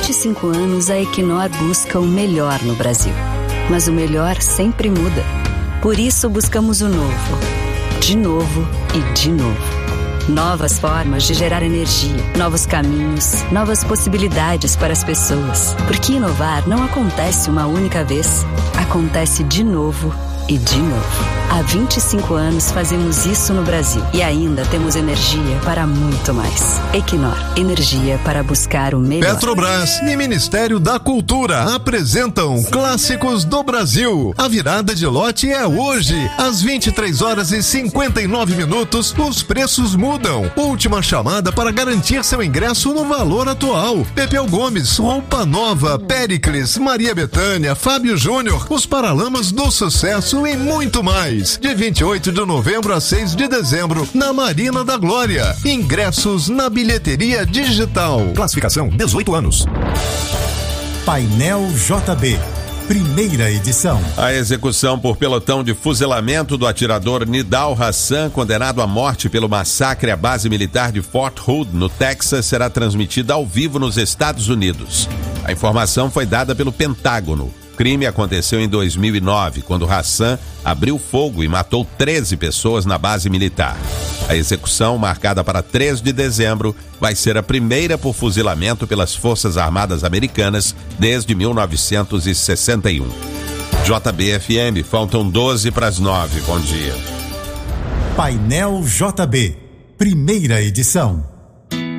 25 anos, a Equinor busca o melhor no Brasil. Mas o melhor sempre muda. Por isso, buscamos o novo. De novo e de novo. Novas formas de gerar energia, novos caminhos, novas possibilidades para as pessoas. Porque inovar não acontece uma única vez. Acontece de novo e de novo. Há 25 anos fazemos isso no Brasil e ainda temos energia para muito mais. Equinor, energia para buscar o melhor. Petrobras e Ministério da Cultura apresentam Clássicos do Brasil. A virada de lote é hoje. Às 23h59, os preços mudam. Última chamada para garantir seu ingresso no valor atual. Pepeu Gomes, Roupa Nova, Péricles, Maria Bethânia, Fábio Júnior, os Paralamas do Sucesso e muito mais. De 28 de novembro a 6 de dezembro, na Marina da Glória. Ingressos na bilheteria digital. Classificação 18 anos. Painel JB, primeira edição. A execução por pelotão de fuzilamento do atirador Nidal Hassan, condenado à morte pelo massacre à base militar de Fort Hood, no Texas, será transmitida ao vivo nos Estados Unidos. A informação foi dada pelo Pentágono. O crime aconteceu em 2009, quando Hassan abriu fogo e matou 13 pessoas na base militar. A execução, marcada para 3 de dezembro, vai ser a primeira por fuzilamento pelas Forças Armadas Americanas desde 1961. JB-FM, faltam 12 para as 9. Bom dia. Painel JB, primeira edição.